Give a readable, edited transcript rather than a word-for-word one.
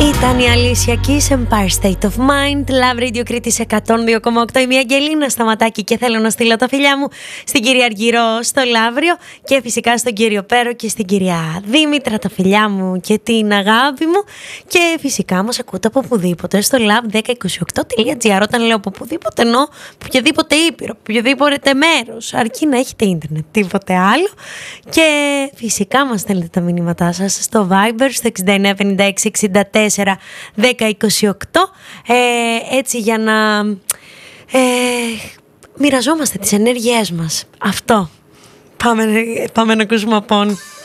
Ήταν η Αλήσια Keys, Empire State of Mind, Love Radio Κρήτης 102,8. Είμαι η Αγγελίνα Σταματάκη και θέλω να στείλω τα φιλιά μου στην κυρία Αργυρό στο Λαύριο και φυσικά στον κύριο Πέρο και στην κυρία Δήμητρα, τα φιλιά μου και την αγάπη μου. Και φυσικά μας ακούτε από οπουδήποτε στο love1028.gr. Όταν λέω από οπουδήποτε εννοώ οποιοδήποτε ήπειρο, οποιοδήποτε μέρος, αρκεί να έχετε ίντερνετ, τίποτε άλλο. Και φυσικά μας στέλνετε τα μηνύματά σας στο Viber στο 6956641028, έτσι για να μοιραζόμαστε τις ενέργειές μας. Αυτό. Πάμε να ακούσουμε από